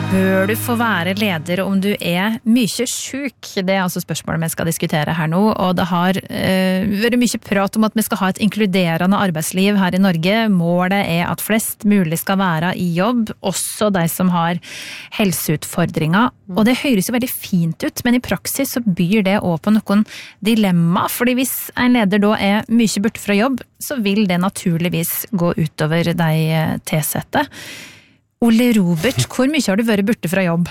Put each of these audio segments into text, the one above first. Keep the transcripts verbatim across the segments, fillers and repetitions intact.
Bør du få være leder om du er mye syk? Det er altså spørsmålet vi skal diskutere her nå, og det har uh, vært mye prat om at vi skal ha et inkluderende arbeidsliv her i Norge. Målet er at flest mulig skal være i jobb, også de som har helseutfordringer. Og det høres jo veldig fint ut, men i praksis så byr det også på noen dilemma, fordi hvis en leder da er mye borte fra jobb, så vil det naturligvis gå utover de tilsette. Ole Robert, hvor mye har du vært borte fra jobb?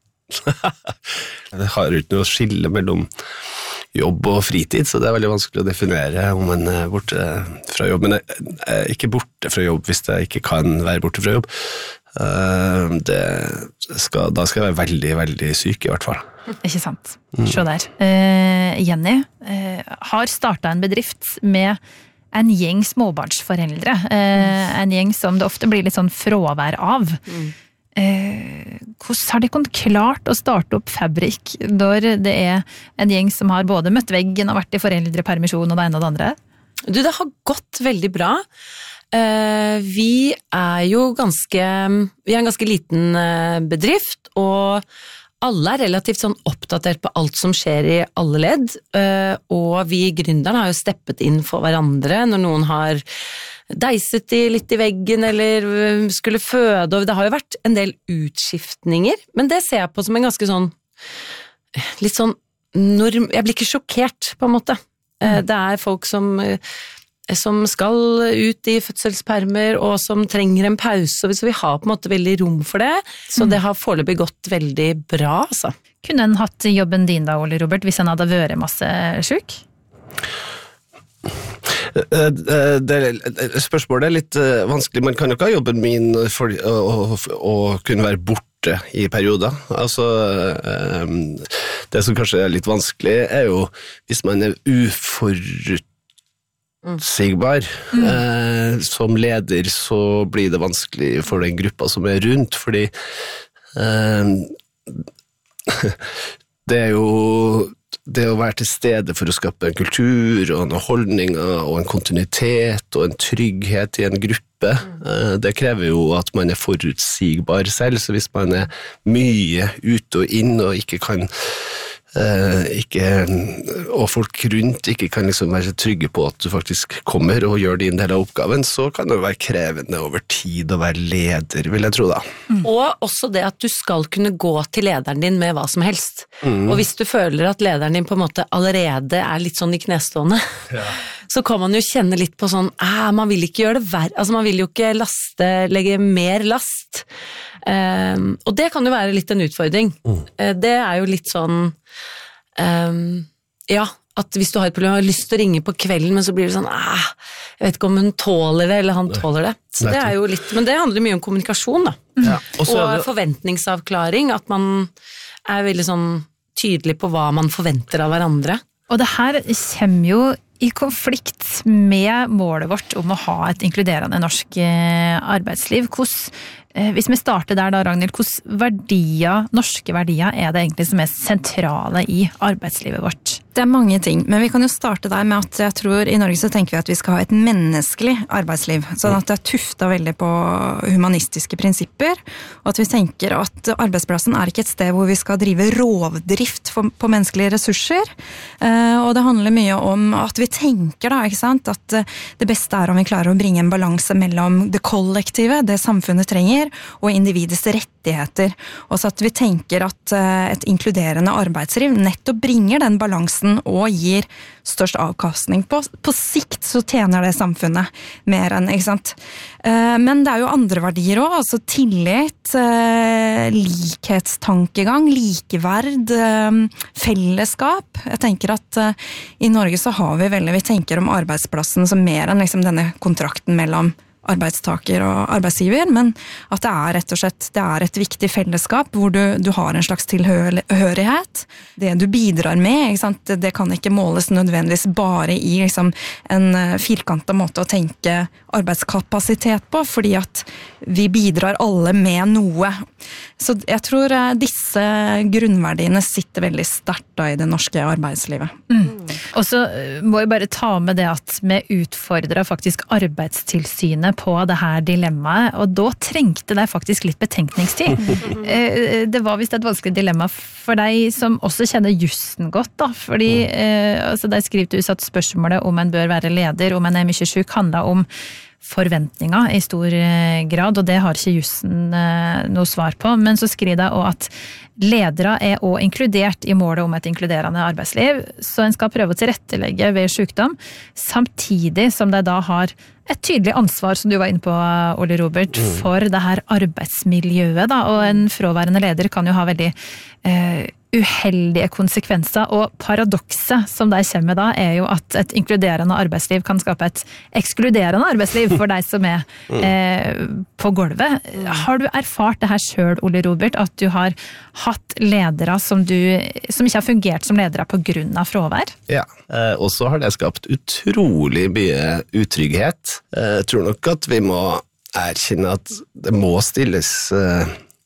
Det har ikke noe skille mellom jobb og fritid, så det er veldig vanskelig å definere om man er borte fra jobb. Men jeg er ikke borte fra jobb hvis jeg ikke kan være borte fra jobb. Det skal, da skal jeg være veldig, veldig syk i hvert fall. Ikke sant. Se der. Uh, Jenny uh, har startet en bedrift med en gjeng småbarnsforeldre. Eh, en gjeng som det ofte blir litt sånn fravær av. Mm. Eh, hvordan har de klart å starte opp Fabrik når det er en gjeng som har både møtt veggen og vært i foreldrepermisjon og det ene og det andre? Du, det har gått veldig bra. Eh, vi er jo ganske, vi er en ganske liten bedrift, og alle er relativt sånn oppdatert på alt som skjer i alle ledd, og vi gründerne har jo steppet inn for hverandre når noen har deiset i litt i veggen eller skulle føde, og det har jo vært en del utskiftninger, men det ser jeg på som en ganske sånn, litt sånn, norm, jeg blir ikke sjokkert på en måte. Det er folk som som skal ut i fødselspermer, og som trenger en pause, og hvis vi har på en måte veldig rom for det, så det har foreløpig gått veldig bra, altså. Kunne en hatt jobben din da, Ole Robert, hvis en hadde vært masse syk? Det, spørsmålet er litt vanskelig. Man kan jo ikke ha jobben min for å, å, å kunne være borte i perioder. Altså, det som kanskje er litt vanskelig er jo hvis man er uforut sigbar. Mm. Eh, som leder så blir det vanskelig for den gruppa som er rundt, fordi eh, det er jo det å være til stede for å skape en kultur og en holdninger og en kontinuitet og en trygghet i en gruppe, eh, det krever jo at man er forutsigbar selv, så hvis man er mye ute og inn og ikke kan Uh, ikke, og folk rundt ikke kan liksom være trygge på at du faktisk kommer og gjør din del av oppgaven, så kan det være krevende over tid å være leder, vil jeg tro da. Mm. Og også det at du skal kunne gå til lederen din med hva som helst. Mm. Og hvis du føler at lederen din på en måte allerede er litt sånn i knestående, ja. Så kan man jo kjenne litt på sånn, ah, man vil ikke gjøre det verre, altså man vil jo ikke laste, legge mer last. Um, og det kan jo være litt en utfordring. Mm. Uh, det er jo litt sånn um, ja, at hvis du har et problem og har lyst til å ringe på kvelden, men så blir det sånn ah, jeg vet ikke om hun tåler det, eller han tåler det. Så det er jo litt, men det handler mye om kommunikasjon da. Ja. Og det... forventningsavklaring, at man er veldig sånn tydelig på hva man forventer av hverandre. Og det her kommer jo i konflikt med målet vårt om å ha et inkluderende norsk arbeidsliv. Hvordan, hvis vi starter der da, Ragnhild, hvordan verdier, norske verdier er det egentlig som er sentrale i arbeidslivet vårt? Det er mange ting, men vi kan jo starte der med at jeg tror i Norge så tenker vi at vi skal ha et menneskelig arbeidsliv, sånn at det er tuftet veldig på humanistiske prinsipper, og at vi tenker at arbeidsplassen er ikke et sted hvor vi skal drive rovdrift på menneskelige ressurser, og det handler mye om at vi tenker da, ikke sant, at det beste er om vi klarer å bringe en balanse mellom det kollektive, det samfunnet trenger, og individets rettigheter, og så at vi tenker at et inkluderende arbeidsliv nettopp bringer den balansen og gir størst avkastning. På, på sikt så tjener det samfunnet mer enn, ikke sant? Men det er jo andre verdier også, altså tillit, likhetstankegang, likeverd, fellesskap. Jeg tenker at i Norge så har vi veldig, vi tenker om arbeidsplassen som mer enn liksom denne kontrakten mellom arbeidstaker og arbeidsgiver, men at det er rett og slett det er et viktig fellesskap hvor du, du har en slags tilhørighet. Det du bidrar med, ikke sant? Det kan ikke måles nødvendigvis bare i liksom, en firkantet måte å tenke arbeidskapasitet på, fordi at vi bidrar alle med noe. Så jeg tror disse grunnverdiene sitter veldig sterkt da i det norske arbeidslivet. Mm. Og så må jeg bare ta med det at vi utfordrer faktisk arbeidstilsynet på det her dilemmaet, og da trengte de faktisk litt betenkningstid. Det var visst et vanskelig dilemma for deg som også kjenner jussen godt, da, fordi eh, altså de skriver til oss at spørsmålet om en bør være leder, om en er mye syk, handler om forventninger i stor grad, og det har ikke jussen noe svar på. Men så skriver de også at ledere er også inkludert i målet om et inkluderende arbeidsliv, så en skal prøve å tilrettelegge ved sykdom, samtidig som de da har et tydelig ansvar, som du var inne på, Ole Robert, for det her arbeidsmiljøet, da, og en fraværende leder kan jo ha veldig eh, uheldige konsekvenser, og paradokset som de kommer med da, er jo at et inkluderende arbeidsliv kan skape et ekskluderende arbeidsliv for deg som er eh, på gulvet. Har du erfart det her selv, Ole Robert, at du har hatt ledere som, du, som ikke har fungert som ledere på grunn av fravær? Ja, eh, og så har det skapt utrolig mye utrygghet. Eh, jeg tror nok at vi må erkjenne at det må stilles eh,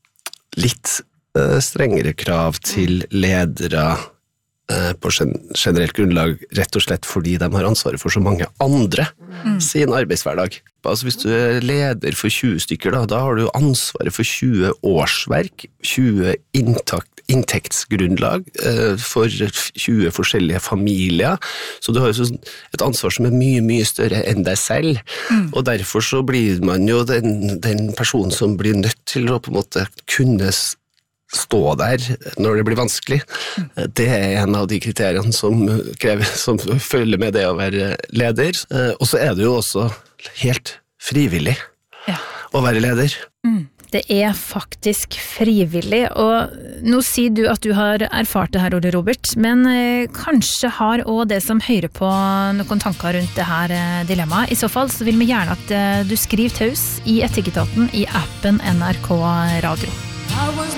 litt strengere krav til ledere på generelt grunnlag, rett og slett fordi de har ansvaret for så mange andre mm. sin arbeidshverdag. Altså hvis du er leder for tjue stykker, da, da har du ansvaret for tjue årsverk, tjue inntakt, inntektsgrunnlag eh, for tjue forskjellige familier, så du har jo et ansvar som er mye, mye større enn deg selv, mm. og derfor så blir man jo den, den personen som blir nødt til å på en måte kunne stå der når det blir vanskelig. Det er en av de kriteriene som, krever, som følger med det å være leder. Og så er det jo også helt frivillig ja. Å være leder. Mm. Det er faktisk frivillig, og nå sier du at du har erfart det her, Ole Robert, men eh, kanskje har også det som hører på noen tanker rundt det her eh, dilemmaet. I så fall så vil vi gjerne at eh, du skriver til oss i Etikketaten i appen N R K Radio.